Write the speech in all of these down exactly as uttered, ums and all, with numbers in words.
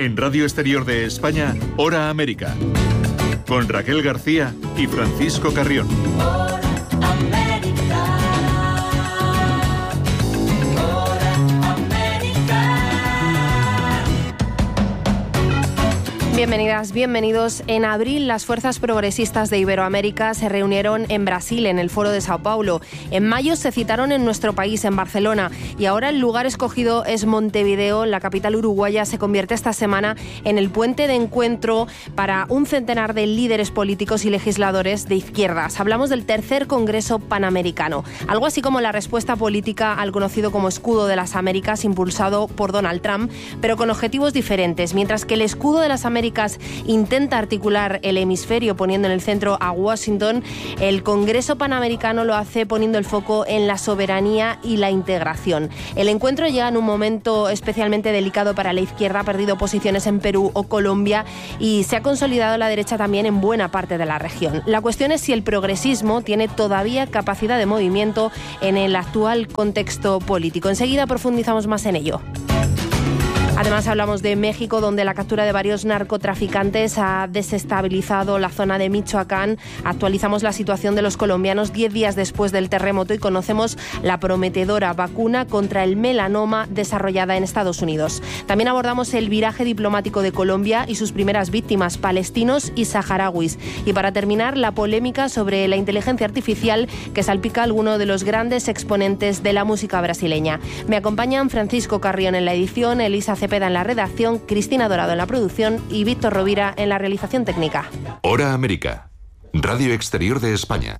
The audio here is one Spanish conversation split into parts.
En Radio Exterior de España, Hora América. Con Raquel García y Francisco Carrión. Hora América. Hora América. Bienvenidas, bienvenidos. En abril, las fuerzas progresistas de Iberoamérica se reunieron en Brasil, en el Foro de Sao Paulo. En mayo se citaron en nuestro país, en Barcelona. Y ahora el lugar escogido es Montevideo. La capital uruguaya se convierte esta semana en el puente de encuentro para un centenar de líderes políticos y legisladores de izquierdas. Hablamos del tercer Congreso Panamericano. Algo así como la respuesta política al conocido como Escudo de las Américas, impulsado por Donald Trump, pero con objetivos diferentes. Mientras que el Escudo de las Américas intenta articular el hemisferio poniendo en el centro a Washington, el Congreso Panamericano lo hace poniendo el foco en la soberanía y la integración. El encuentro llega en un momento especialmente delicado para la izquierda, ha perdido posiciones en Perú o Colombia y se ha consolidado la derecha también en buena parte de la región. La cuestión es si el progresismo tiene todavía capacidad de movimiento en el actual contexto político. Enseguida profundizamos más en ello. Además hablamos de México, donde la captura de varios narcotraficantes ha desestabilizado la zona de Michoacán. Actualizamos la situación de los colombianos diez días después del terremoto y conocemos la prometedora vacuna contra el melanoma desarrollada en Estados Unidos. También abordamos el viraje diplomático de Colombia y sus primeras víctimas, palestinos y saharauis. Y para terminar, la polémica sobre la inteligencia artificial que salpica a alguno de los grandes exponentes de la música brasileña. Me acompañan Francisco Carrión en la edición, Elisa Cepeda en la redacción, Cristina Dorado en la producción y Víctor Rovira en la realización técnica. Hora América, Radio Exterior de España.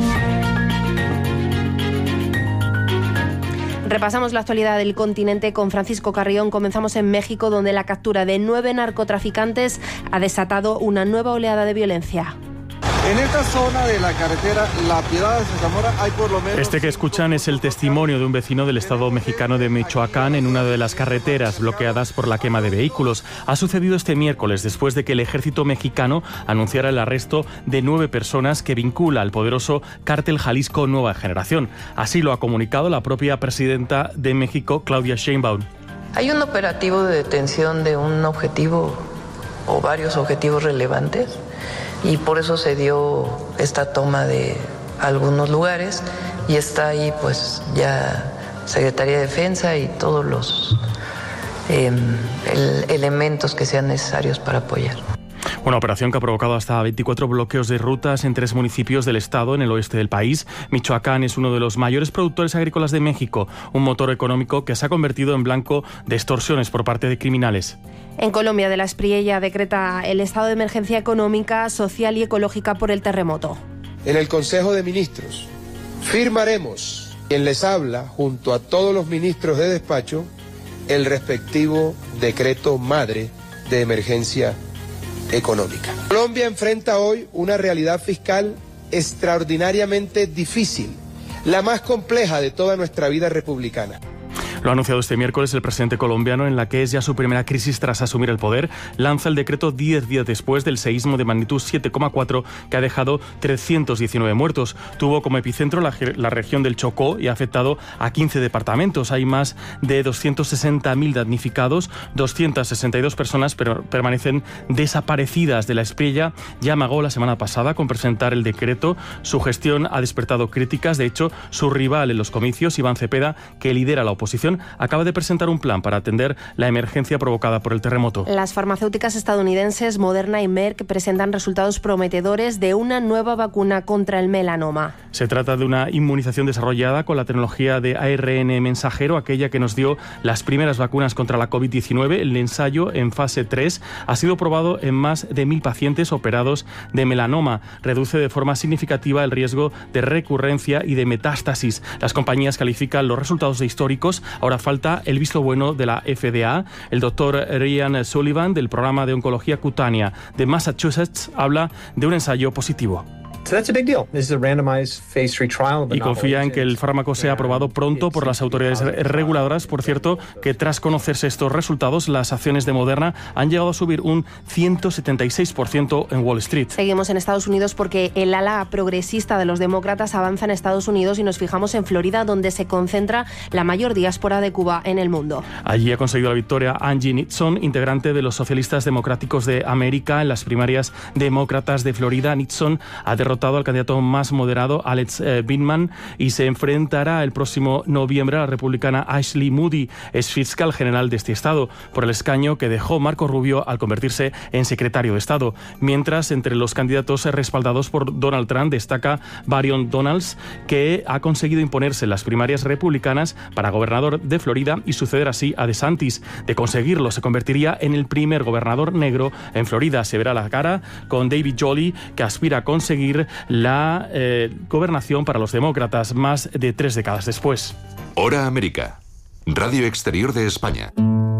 Repasamos la actualidad del continente con Francisco Carrión. Comenzamos en México, donde la captura de nueve narcotraficantes ha desatado una nueva oleada de violencia. En esta zona de la carretera La Piedad de Zamora hay por lo menos... Este que escuchan es el testimonio de un vecino del estado mexicano de Michoacán en una de las carreteras bloqueadas por la quema de vehículos. Ha sucedido este miércoles después de que el ejército mexicano anunciara el arresto de nueve personas que vincula al poderoso cártel Jalisco Nueva Generación. Así lo ha comunicado la propia presidenta de México, Claudia Sheinbaum. Hay un operativo de detención de un objetivo o varios objetivos relevantes. Y por eso se dio esta toma de algunos lugares y está ahí pues ya Secretaría de Defensa y todos los eh, el, elementos que sean necesarios para apoyar. Una operación que ha provocado hasta veinticuatro bloqueos de rutas en tres municipios del estado en el oeste del país. Michoacán es uno de los mayores productores agrícolas de México, un motor económico que se ha convertido en blanco de extorsiones por parte de criminales. En Colombia, de la Espriella decreta el estado de emergencia económica, social y ecológica por el terremoto. En el Consejo de Ministros firmaremos, quien les habla, junto a todos los ministros de despacho, el respectivo decreto madre de emergencia económica. Colombia enfrenta hoy una realidad fiscal extraordinariamente difícil, la más compleja de toda nuestra vida republicana. Lo ha anunciado este miércoles el presidente colombiano, en la que es ya su primera crisis tras asumir el poder. Lanza el decreto diez días después del seísmo de magnitud siete coma cuatro que ha dejado trescientos diecinueve muertos. Tuvo como epicentro la, la región del Chocó y ha afectado a quince departamentos. Hay más de doscientos sesenta mil damnificados, doscientas sesenta y dos personas pero permanecen desaparecidas. De la Espriella ya amagó la semana pasada con presentar el decreto. Su gestión ha despertado críticas. De hecho, su rival en los comicios, Iván Cepeda, que lidera la oposición, acaba de presentar un plan para atender la emergencia provocada por el terremoto. Las farmacéuticas estadounidenses Moderna y Merck presentan resultados prometedores de una nueva vacuna contra el melanoma. Se trata de una inmunización desarrollada con la tecnología de A R N mensajero, aquella que nos dio las primeras vacunas contra la covid diecinueve. El ensayo en fase tres ha sido probado en más de mil pacientes operados de melanoma. Reduce de forma significativa el riesgo de recurrencia y de metástasis. Las compañías califican los resultados de históricos. Ahora falta el visto bueno de la F D A. El doctor Ryan Sullivan, del programa de oncología cutánea de Massachusetts, habla de un ensayo positivo. Y confía en que el fármaco sea aprobado pronto por las autoridades reguladoras. Por cierto, que tras conocerse estos resultados, las acciones de Moderna han llegado a subir un ciento setenta y seis por ciento en Wall Street. Seguimos en Estados Unidos porque el ala progresista de los demócratas avanza en Estados Unidos y nos fijamos en Florida, donde se concentra la mayor diáspora de Cuba en el mundo. Allí ha conseguido la victoria Angie Nixon, integrante de los Socialistas Democráticos de América. En las primarias demócratas de Florida, Nixon ha derrotado al candidato más moderado, Alex eh, Vindman, y se enfrentará el próximo noviembre a la republicana Ashley Moody, ex fiscal general de este estado, por el escaño que dejó Marco Rubio al convertirse en secretario de Estado. Mientras, entre los candidatos respaldados por Donald Trump destaca Byron Donalds, que ha conseguido imponerse en las primarias republicanas para gobernador de Florida y suceder así a DeSantis. De conseguirlo, se convertiría en el primer gobernador negro en Florida. Se verá la cara con David Jolley, que aspira a conseguir la eh, gobernación para los demócratas más de tres décadas después. Hora América. Radio Exterior de España.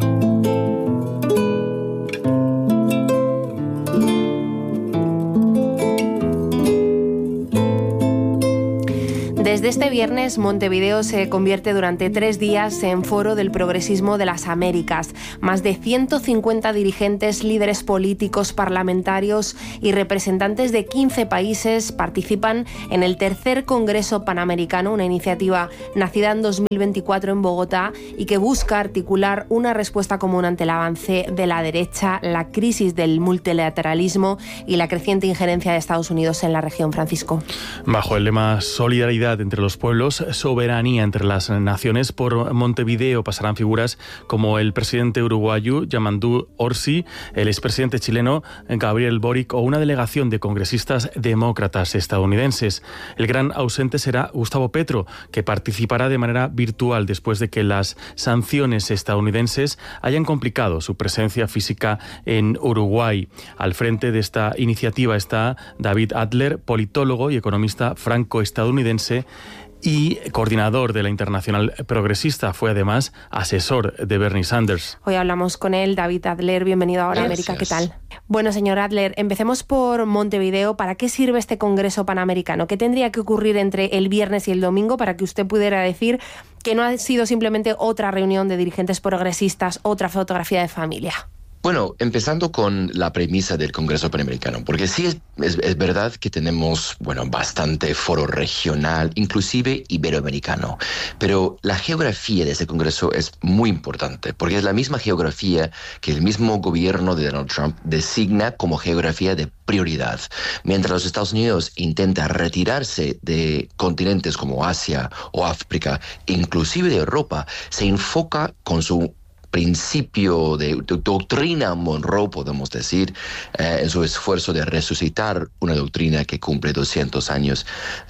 Desde este viernes, Montevideo se convierte durante tres días en foro del progresismo de las Américas. Más de ciento cincuenta dirigentes, líderes políticos, parlamentarios y representantes de quince países participan en el tercer Congreso Panamericano, una iniciativa nacida en dos mil veinticuatro en Bogotá y que busca articular una respuesta común ante el avance de la derecha, la crisis del multilateralismo y la creciente injerencia de Estados Unidos en la región. Francisco. Bajo el lema Solidaridad entre los pueblos, soberanía entre las naciones, por Montevideo pasarán figuras como el presidente uruguayo Yamandú Orsi, el expresidente chileno Gabriel Boric o una delegación de congresistas demócratas estadounidenses. El gran ausente será Gustavo Petro, que participará de manera virtual después de que las sanciones estadounidenses hayan complicado su presencia física en Uruguay. Al frente de esta iniciativa está David Adler, politólogo y economista franco-estadounidense y coordinador de la Internacional Progresista. Fue además asesor de Bernie Sanders. Hoy hablamos con él. David Adler, bienvenido a Hora América. ¿Qué tal? Bueno, señor Adler, empecemos por Montevideo. ¿Para qué sirve este Congreso Panamericano? ¿Qué tendría que ocurrir entre el viernes y el domingo para que usted pudiera decir que no ha sido simplemente otra reunión de dirigentes progresistas, otra fotografía de familia? Bueno, empezando con la premisa del Congreso Panamericano, porque sí es, es, es verdad que tenemos, bueno, bastante foro regional, inclusive iberoamericano, pero la geografía de ese Congreso es muy importante, porque es la misma geografía que el mismo gobierno de Donald Trump designa como geografía de prioridad. Mientras los Estados Unidos intenta retirarse de continentes como Asia o África, inclusive de Europa, se enfoca con su principio de, de doctrina Monroe, podemos decir, eh, en su esfuerzo de resucitar una doctrina que cumple doscientos años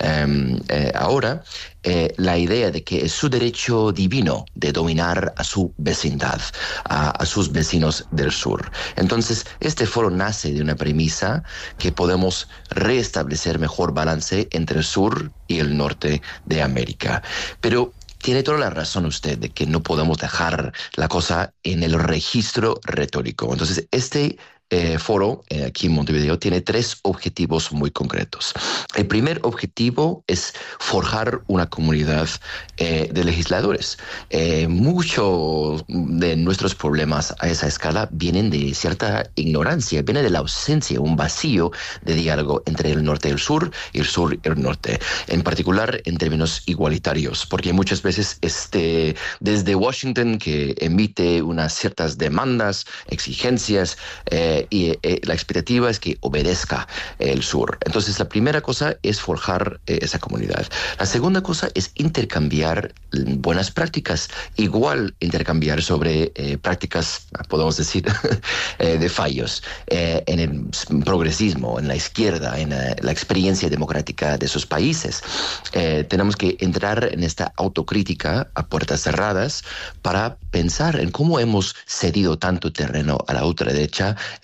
eh, eh, ahora, eh, la idea de que es su derecho divino de dominar a su vecindad, a, a sus vecinos del sur. Entonces, este foro nace de una premisa que podemos restablecer mejor balance entre el sur y el norte de América. Pero tiene toda la razón usted de que no podemos dejar la cosa en el registro retórico. Entonces, este eh, foro eh, aquí en Montevideo tiene tres objetivos muy concretos. El primer objetivo es forjar una comunidad eh, de legisladores. Eh, Muchos de nuestros problemas a esa escala vienen de cierta ignorancia, viene de la ausencia, un vacío de diálogo entre el norte y el sur y el sur y el norte, en particular en términos igualitarios, porque muchas veces este, desde Washington, que emite unas ciertas demandas, exigencias, eh, y eh, la expectativa es que obedezca el sur. Entonces, la primera cosa es forjar eh, esa comunidad. La segunda cosa es intercambiar buenas prácticas, igual intercambiar sobre eh, prácticas, podemos decir, eh, de fallos eh, en el progresismo, en la izquierda, en eh, la experiencia democrática de esos países. Eh, tenemos que entrar en esta autocrítica a puertas cerradas para pensar en cómo hemos cedido tanto terreno a la ultraderecha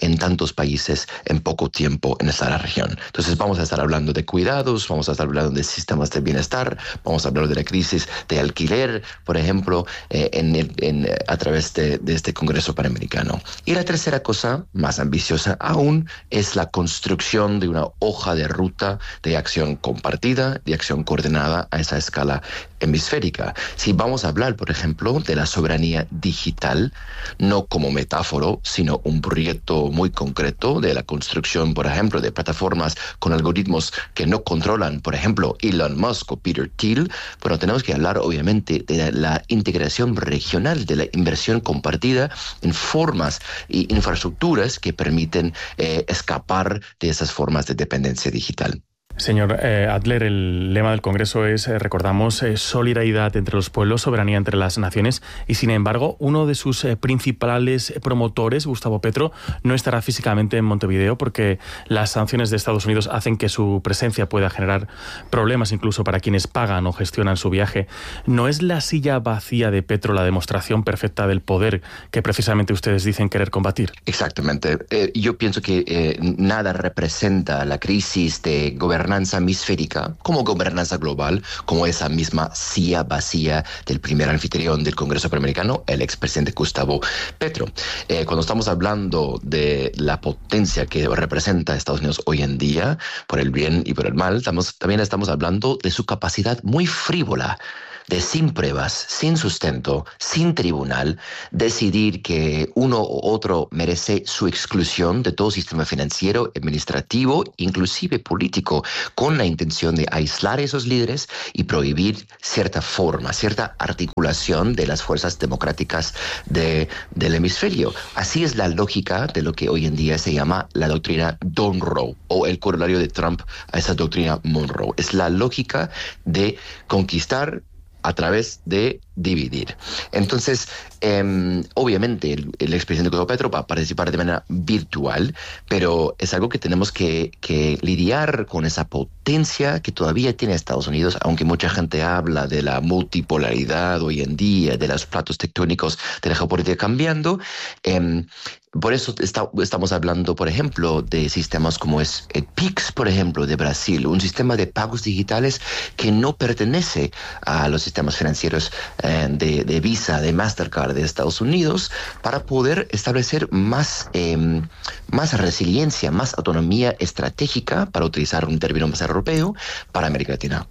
en tantos países en poco tiempo en esta región. Entonces vamos a estar hablando de cuidados, vamos a estar hablando de sistemas de bienestar, vamos a hablar de la crisis de alquiler, por ejemplo, eh, en el, en, a través de, de este Congreso Panamericano. Y la tercera cosa, más ambiciosa aún, es la construcción de una hoja de ruta de acción compartida, de acción coordinada a esa escala hemisférica. Si vamos a hablar, por ejemplo, de la soberanía digital, no como metáforo, sino un proyecto muy concreto de la construcción, por ejemplo, de plataformas con algoritmos que no controlan, por ejemplo, Elon Musk o Peter Thiel, bueno, tenemos que hablar, obviamente, de la, la integración regional, de la inversión compartida en formas e infraestructuras que permiten eh, escapar de esas formas de dependencia digital. Señor eh, Adler, el lema del Congreso es, eh, recordamos, eh, solidaridad entre los pueblos, soberanía entre las naciones, y sin embargo, uno de sus eh, principales promotores, Gustavo Petro, no estará físicamente en Montevideo porque las sanciones de Estados Unidos hacen que su presencia pueda generar problemas incluso para quienes pagan o gestionan su viaje. ¿No es la silla vacía de Petro la demostración perfecta del poder que precisamente ustedes dicen querer combatir? Exactamente. Eh, yo pienso que eh, nada representa la crisis de gobernanza hemisférica como gobernanza global, como esa misma silla vacía del primer anfitrión del Congreso Panamericano, el expresidente Gustavo Petro. Eh, cuando estamos hablando de la potencia que representa Estados Unidos hoy en día, por el bien y por el mal, estamos, también estamos hablando de su capacidad muy frívola de sin pruebas, sin sustento, sin tribunal, decidir que uno u otro merece su exclusión de todo sistema financiero, administrativo, inclusive político, con la intención de aislar a esos líderes y prohibir cierta forma, cierta articulación de las fuerzas democráticas de, del hemisferio. Así es la lógica de lo que hoy en día se llama la doctrina Monroe, o el corolario de Trump a esa doctrina Monroe. Es la lógica de conquistar a través de dividir. Entonces, eh, obviamente, el, el expresidente Gustavo Petro va a participar de manera virtual, pero es algo que tenemos que, que lidiar con esa potencia que todavía tiene Estados Unidos, aunque mucha gente habla de la multipolaridad hoy en día, de los platos tectónicos de la geopolítica cambiando. Eh, Por eso está, estamos hablando, por ejemplo, de sistemas como es el P I X, por ejemplo, de Brasil, un sistema de pagos digitales que no pertenece a los sistemas financieros eh, de, de Visa, de Mastercard de Estados Unidos, para poder establecer más, eh, más resiliencia, más autonomía estratégica, para utilizar un término más europeo, para América Latina.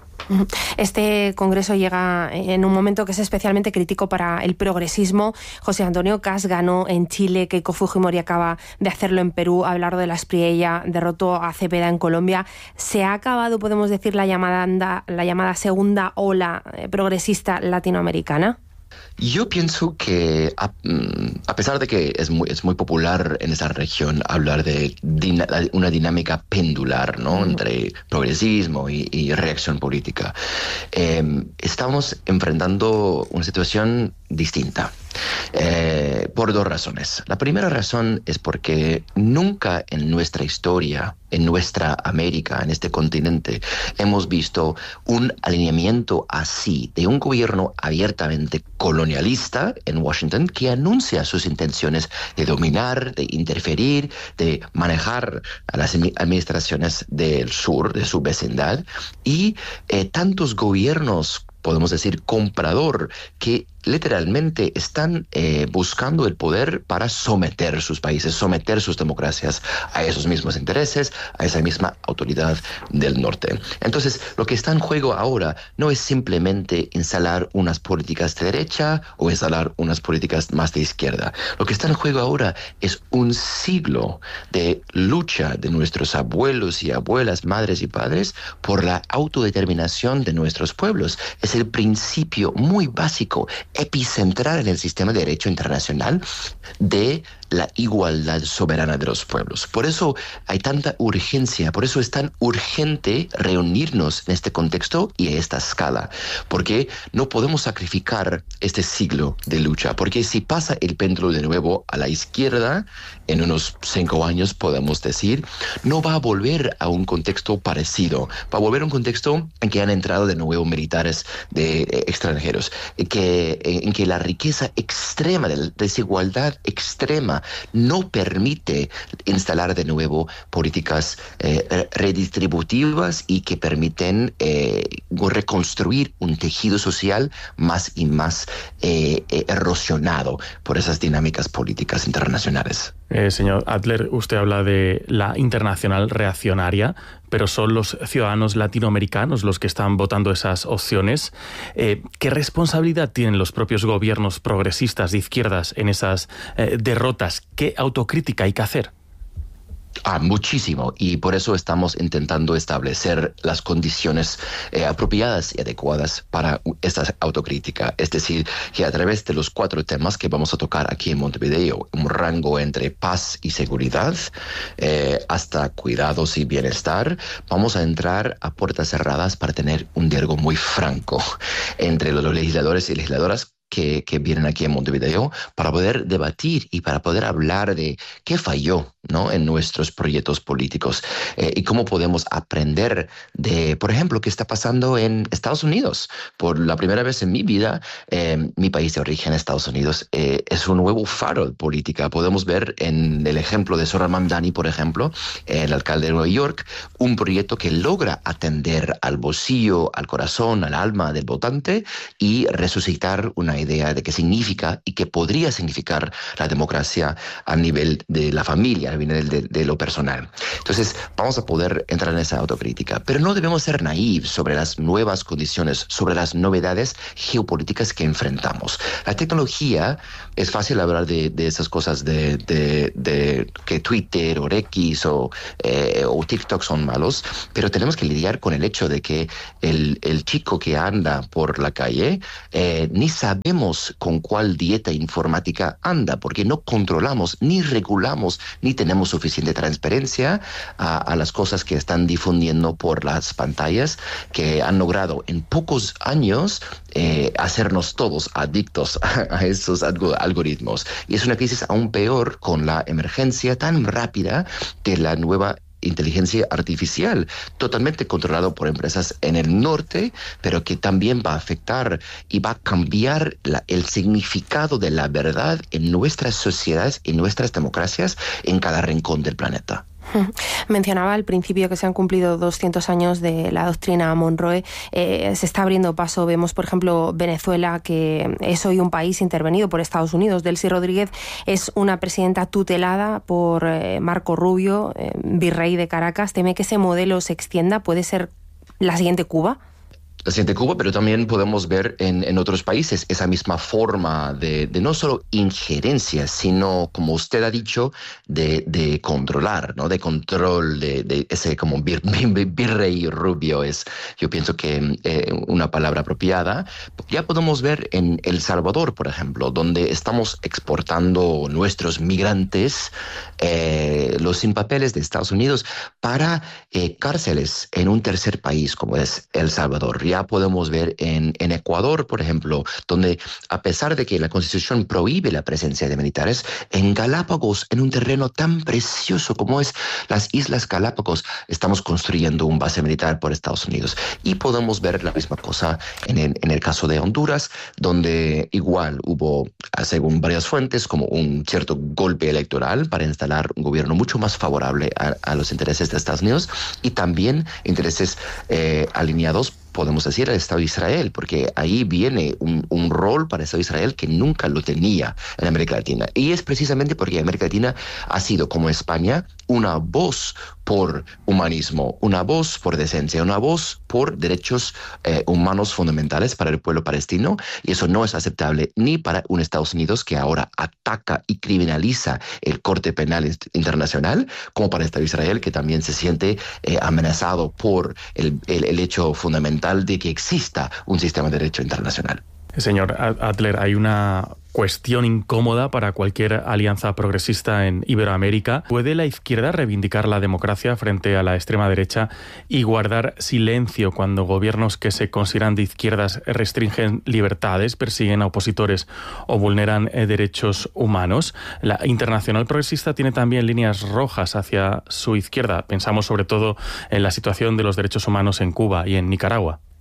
Este congreso llega en un momento que es especialmente crítico para el progresismo. José Antonio Kast ganó en Chile, Keiko Fujimori acaba de hacerlo en Perú, Abelardo de la Espriella derrotó a Cepeda en Colombia. ¿Se ha acabado, podemos decir, la llamada, la llamada segunda ola progresista latinoamericana? Yo pienso que a, a pesar de que es muy, es muy popular en esa región hablar de din, una dinámica pendular, ¿no? Uh-huh. Entre progresismo y, y reacción política, eh, estamos enfrentando una situación distinta. Eh, por dos razones. La primera razón es porque nunca en nuestra historia, en nuestra América, en este continente, hemos visto un alineamiento así de un gobierno abiertamente colonialista en Washington que anuncia sus intenciones de dominar, de interferir, de manejar a las administraciones del sur, de su vecindad, y eh, tantos gobiernos, podemos decir, comprador, que literalmente están eh, buscando el poder para someter sus países, someter sus democracias a esos mismos intereses, a esa misma autoridad del norte. Entonces, lo que está en juego ahora no es simplemente instalar unas políticas de derecha o instalar unas políticas más de izquierda. Lo que está en juego ahora es un siglo de lucha de nuestros abuelos y abuelas, madres y padres, por la autodeterminación de nuestros pueblos. Es el principio muy básico, epicentral en el sistema de derecho internacional de la igualdad soberana de los pueblos. Por eso hay tanta urgencia, por eso es tan urgente reunirnos en este contexto y a esta escala, porque no podemos sacrificar este siglo de lucha, porque si pasa el péndulo de nuevo a la izquierda, en unos cinco años podemos decir, no va a volver a un contexto parecido, va a volver a un contexto en que han entrado de nuevo militares de, eh, extranjeros, que, en que la riqueza extrema, de la desigualdad extrema no permite instalar de nuevo políticas eh, redistributivas y que permiten eh, reconstruir un tejido social más y más eh, eh, erosionado por esas dinámicas políticas internacionales. Eh, señor Adler, usted habla de la internacional reaccionaria, pero son los ciudadanos latinoamericanos los que están votando esas opciones. Eh, ¿Qué responsabilidad tienen los propios gobiernos progresistas de izquierdas en esas eh, derrotas? ¿Qué autocrítica hay que hacer? Ah, muchísimo, y por eso estamos intentando establecer las condiciones eh, apropiadas y adecuadas para esta autocrítica. Es decir, que a través de los cuatro temas que vamos a tocar aquí en Montevideo, un rango entre paz y seguridad, eh, hasta cuidados y bienestar, vamos a entrar a puertas cerradas para tener un diálogo muy franco entre los legisladores y legisladoras Que, que vienen aquí en Montevideo para poder debatir y para poder hablar de qué falló, ¿no?, en nuestros proyectos políticos eh, y cómo podemos aprender de, por ejemplo, qué está pasando en Estados Unidos. Por la primera vez en mi vida, eh, mi país de origen, Estados Unidos, eh, es un nuevo faro de política. Podemos ver en el ejemplo de Zohran Mamdani, por ejemplo, el alcalde de Nueva York, un proyecto que logra atender al bolsillo, al corazón, al alma del votante y resucitar una idea de qué significa y qué podría significar la democracia a nivel de la familia, a nivel de, de lo personal. Entonces, vamos a poder entrar en esa autocrítica, pero no debemos ser naivos sobre las nuevas condiciones, sobre las novedades geopolíticas que enfrentamos. La tecnología, es fácil hablar de, de esas cosas de, de, de que Twitter o X o, eh, o TikTok son malos, pero tenemos que lidiar con el hecho de que el, el chico que anda por la calle eh, ni sabe con cuál dieta informática anda, porque no controlamos, ni regulamos, ni tenemos suficiente transparencia a, a las cosas que están difundiendo por las pantallas, que han logrado en pocos años eh, hacernos todos adictos a, a esos alg- algoritmos. Y es una crisis aún peor con la emergencia tan rápida de la nueva inteligencia artificial, totalmente controlado por empresas en el norte, pero que también va a afectar y va a cambiar la, el significado de la verdad en nuestras sociedades y nuestras democracias en cada rincón del planeta. Mencionaba al principio que se han cumplido doscientos años de la doctrina Monroe. Eh, se está abriendo paso. Vemos, por ejemplo, Venezuela, que es hoy un país intervenido por Estados Unidos. Delcy Rodríguez es una presidenta tutelada por eh, Marco Rubio, eh, virrey de Caracas. ¿Teme que ese modelo se extienda? ¿Puede ser la siguiente Cuba? La siguiente Cuba, pero también podemos ver en, en otros países esa misma forma de, de no solo injerencia, sino, como usted ha dicho, de, de controlar, ¿no? De control, de, de ese como vir, vir, virrey Rubio es, yo pienso que eh, una palabra apropiada. Ya podemos ver en El Salvador, por ejemplo, donde estamos exportando nuestros migrantes, eh, los sin papeles de Estados Unidos, para eh, cárceles en un tercer país, como es El Salvador. Ya podemos ver en, en Ecuador, por ejemplo, donde a pesar de que la Constitución prohíbe la presencia de militares, en Galápagos, en un terreno tan precioso como es las Islas Galápagos, estamos construyendo un base militar por Estados Unidos. Y podemos ver la misma cosa en el, en el caso de Honduras, donde igual hubo, según varias fuentes, como un cierto golpe electoral para instalar un gobierno mucho más favorable a, a los intereses de Estados Unidos y también intereses eh, alineados, podemos decir, al Estado de Israel, porque ahí viene un, un rol para el Estado de Israel que nunca lo tenía en América Latina. Y es precisamente porque América Latina ha sido, como España, una voz por humanismo, una voz por decencia, una voz por derechos eh, humanos fundamentales para el pueblo palestino, y eso no es aceptable ni para un Estados Unidos que ahora ataca y criminaliza el Corte Penal Internacional, como para el Estado de Israel, que también se siente eh, amenazado por el, el, el hecho fundamental de que exista un sistema de derecho internacional. Señor Adler, hay una cuestión incómoda para cualquier alianza progresista en Iberoamérica. ¿Puede la izquierda reivindicar la democracia frente a la extrema derecha y guardar silencio cuando gobiernos que se consideran de izquierdas restringen libertades, persiguen a opositores o vulneran eh, derechos humanos? La Internacional Progresista tiene también líneas rojas hacia su izquierda. Pensamos sobre todo en la situación de los derechos humanos en Cuba y en Nicaragua.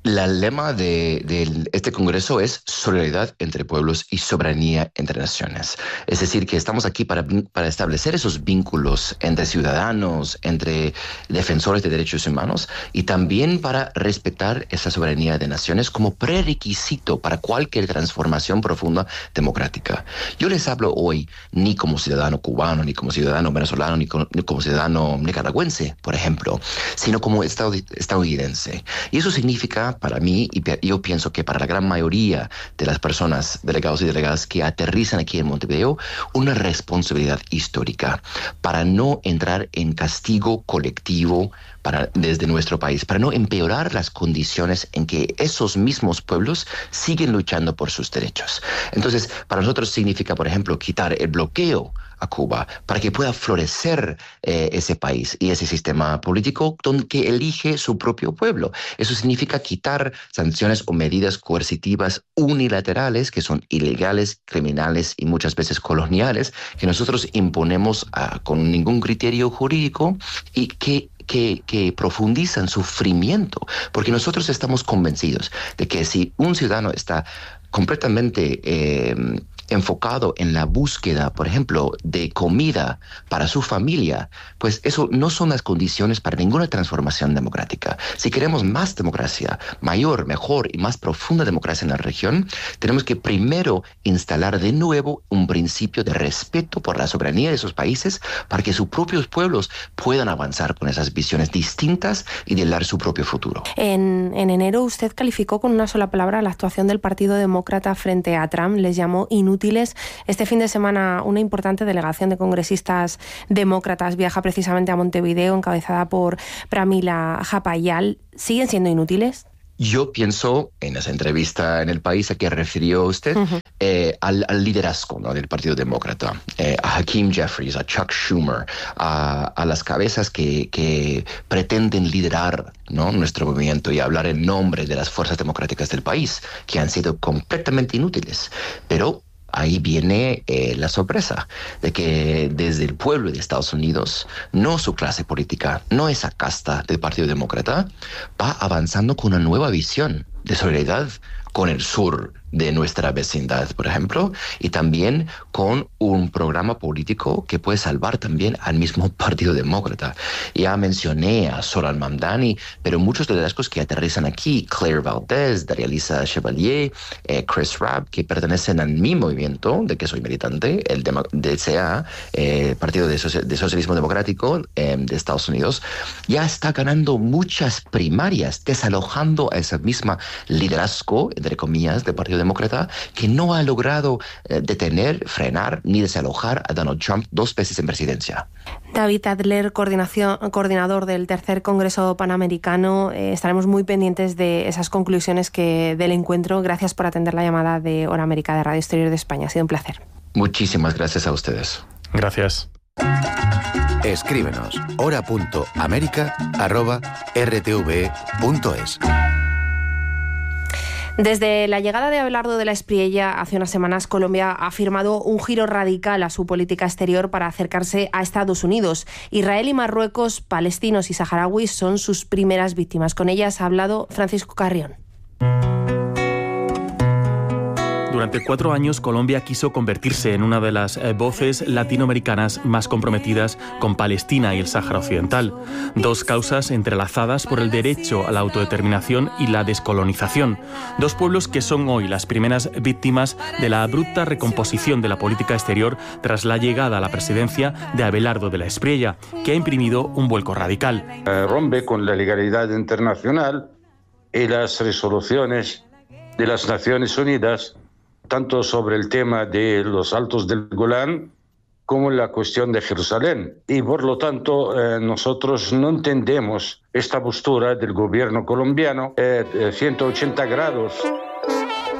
El lema de, de este Congreso es solidaridad entre pueblos y soberanía entre naciones. Es decir, que estamos aquí para, para establecer esos vínculos entre ciudadanos, entre defensores de derechos humanos y también para respetar esa soberanía de naciones como prerequisito para cualquier transformación profunda democrática. Yo les hablo hoy ni como ciudadano cubano, ni como ciudadano venezolano, ni como, ni como ciudadano nicaragüense, por ejemplo, sino como estadounidense. Y eso significa para mí, y yo pienso que para la gran mayoría de las personas, delegados y delegadas que aterrizan aquí en Montevideo, una responsabilidad histórica para no entrar en castigo colectivo para, desde nuestro país, para no empeorar las condiciones en que esos mismos pueblos siguen luchando por sus derechos. Entonces, para nosotros significa, por ejemplo, quitar el bloqueo a Cuba para que pueda florecer eh, ese país y ese sistema político donde que elige su propio pueblo. Eso significa quitar sanciones o medidas coercitivas unilaterales que son ilegales, criminales y muchas veces coloniales que nosotros imponemos uh, con ningún criterio jurídico y que Que, que profundizan sufrimiento, porque nosotros estamos convencidos de que si un ciudadano está completamente eh, enfocado en la búsqueda, por ejemplo, de comida para su familia, pues eso no son las condiciones para ninguna transformación democrática. Si queremos más democracia, mayor, mejor y más profunda democracia en la región, tenemos que primero instalar de nuevo un principio de respeto por la soberanía de esos países para que sus propios pueblos puedan avanzar con esas visiones distintas y de dar su propio futuro. En, en enero usted calificó con una sola palabra la actuación del Partido Demócrata frente a Trump, les llamó inútiles. Este fin de semana una importante delegación de congresistas demócratas viaja precisamente a Montevideo, encabezada por Pramila Jayapal. ¿Siguen siendo inútiles? Yo pienso, en esa entrevista en El País a que refirió usted, uh-huh. eh, al, al liderazgo, ¿no?, del Partido Demócrata, eh, a Hakeem Jeffries, a Chuck Schumer, a, a las cabezas que, que pretenden liderar, ¿no?, nuestro movimiento y hablar en nombre de las fuerzas democráticas del país, que han sido completamente inútiles. Pero ahí viene eh, la sorpresa de que desde el pueblo de Estados Unidos, no su clase política, no esa casta del Partido Demócrata, va avanzando con una nueva visión de solidaridad con el sur de nuestra vecindad, por ejemplo, y también con un programa político que puede salvar también al mismo Partido Demócrata. Ya mencioné a Zoran Mamdani, pero muchos de los que aterrizan aquí, Claire Valdez, Daria-Lisa Chevalier, eh, Chris Rabb, que pertenecen a mi movimiento, de que soy militante, el D C A, eh, Partido de, Soci- de Socialismo Democrático eh, de Estados Unidos, ya está ganando muchas primarias, desalojando a esa misma liderazgo, entre comillas, del Partido Demócrata, que no ha logrado eh, detener, frenar ni desalojar a Donald Trump dos veces en presidencia. David Adler, coordinador del tercer Congreso Panamericano, eh, estaremos muy pendientes de esas conclusiones que del encuentro. Gracias por atender la llamada de Hora América de Radio Exterior de España. Ha sido un placer. Muchísimas gracias a ustedes. Gracias. Escríbenos hora punto américa arroba r t v punto es. Desde la llegada de Abelardo de la Espriella hace unas semanas, Colombia ha firmado un giro radical a su política exterior para acercarse a Estados Unidos. Israel y Marruecos, palestinos y saharauis son sus primeras víctimas. Con ellas ha hablado Francisco Carrión. Durante cuatro años, Colombia quiso convertirse en una de las eh, voces latinoamericanas más comprometidas con Palestina y el Sáhara Occidental. Dos causas entrelazadas por el derecho a la autodeterminación y la descolonización. Dos pueblos que son hoy las primeras víctimas de la abrupta recomposición de la política exterior tras la llegada a la presidencia de Abelardo de la Espriella, que ha imprimido un vuelco radical. Eh, rompe con la legalidad internacional y las resoluciones de las Naciones Unidas, tanto sobre el tema de los Altos del Golán como la cuestión de Jerusalén. Y por lo tanto, eh, nosotros no entendemos esta postura del gobierno colombiano, eh, ciento ochenta grados.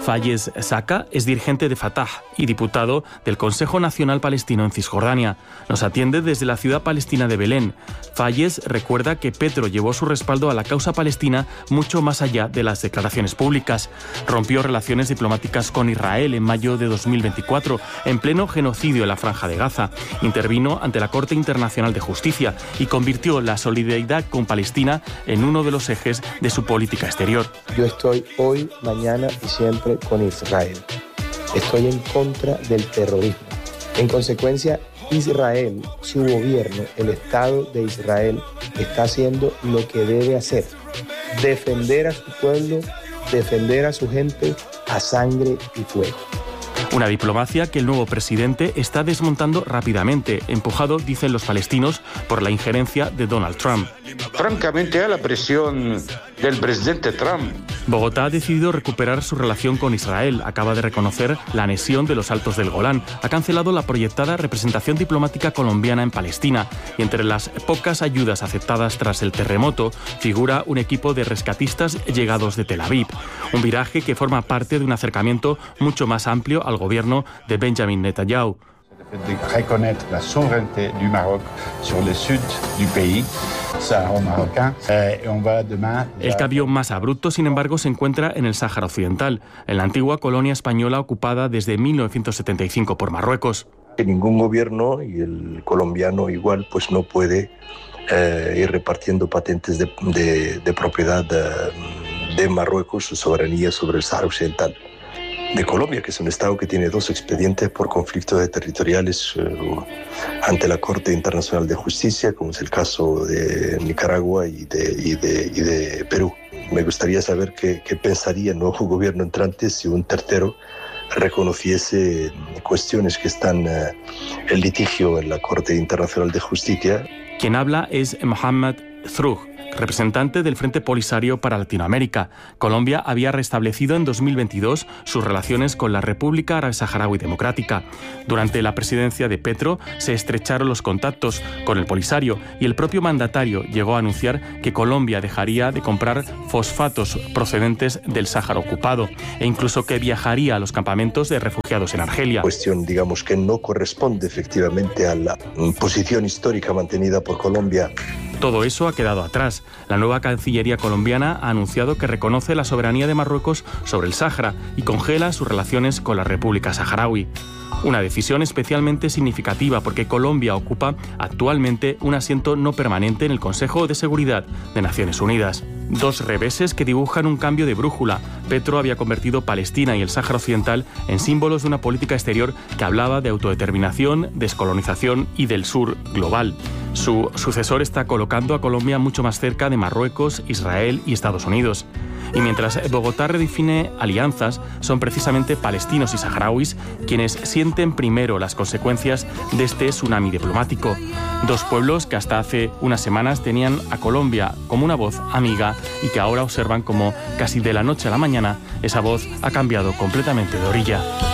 Fayez Saka es dirigente de Fatah y diputado del Consejo Nacional Palestino en Cisjordania. Nos atiende desde la ciudad palestina de Belén. Fayez recuerda que Petro llevó su respaldo a la causa palestina mucho más allá de las declaraciones públicas. Rompió relaciones diplomáticas con Israel en mayo de dos mil veinticuatro, en pleno genocidio en la Franja de Gaza. Intervino ante la Corte Internacional de Justicia y convirtió la solidaridad con Palestina en uno de los ejes de su política exterior. Yo estoy hoy, mañana y siempre con Israel. Estoy en contra del terrorismo. En consecuencia, Israel, su gobierno, el Estado de Israel, está haciendo lo que debe hacer. Defender a su pueblo, defender a su gente a sangre y fuego. Una diplomacia que el nuevo presidente está desmontando rápidamente, empujado, dicen los palestinos, por la injerencia de Donald Trump. Francamente, a la presión del presidente Trump. Bogotá ha decidido recuperar su relación con Israel. Acaba de reconocer la anexión de los Altos del Golán. Ha cancelado la proyectada representación diplomática colombiana en Palestina. Y entre las pocas ayudas aceptadas tras el terremoto, figura un equipo de rescatistas llegados de Tel Aviv. Un viraje que forma parte de un acercamiento mucho más amplio al gobierno de Benjamin Netanyahu. de reconnaître la souveraineté du Maroc sur le sud du pays, saharo-marocain, et on va demain... El cambio más abrupto, sin embargo, se encuentra en el Sáhara Occidental, en la antigua colonia española ocupada desde mil novecientos setenta y cinco por Marruecos. Que ningún gobierno, y el colombiano igual, pues no puede eh, ir repartiendo patentes de, de, de propiedad de, de Marruecos, su soberanía sobre el Sáhara Occidental. De Colombia, que es un estado que tiene dos expedientes por conflictos territoriales eh, ante la Corte Internacional de Justicia, como es el caso de Nicaragua y de, y de, y de Perú. Me gustaría saber qué, qué pensaría el nuevo gobierno entrante si un tercero reconociese cuestiones que están eh, en litigio en la Corte Internacional de Justicia. Quien habla es Mohamed Zroug, representante del Frente Polisario para Latinoamérica. Colombia había restablecido en dos mil veintidós sus relaciones con la República Árabe Saharaui Democrática. Durante la presidencia de Petro se estrecharon los contactos con el Polisario y el propio mandatario llegó a anunciar que Colombia dejaría de comprar fosfatos procedentes del Sáhara ocupado e incluso que viajaría a los campamentos de refugiados en Argelia. Cuestión, digamos, que no corresponde efectivamente a la posición histórica mantenida por Colombia. Todo eso ha quedado atrás. La nueva Cancillería colombiana ha anunciado que reconoce la soberanía de Marruecos sobre el Sáhara y congela sus relaciones con la República Saharaui. Una decisión especialmente significativa porque Colombia ocupa actualmente un asiento no permanente en el Consejo de Seguridad de Naciones Unidas. Dos reveses que dibujan un cambio de brújula. Petro había convertido Palestina y el Sáhara Occidental en símbolos de una política exterior que hablaba de autodeterminación, descolonización y del sur global. Su sucesor está colocando a Colombia mucho más cerca de Marruecos, Israel y Estados Unidos. Y mientras Bogotá redefine alianzas, son precisamente palestinos y saharauis quienes sienten primero las consecuencias de este tsunami diplomático. Dos pueblos que hasta hace unas semanas tenían a Colombia como una voz amiga y que ahora observan como casi de la noche a la mañana esa voz ha cambiado completamente de orilla.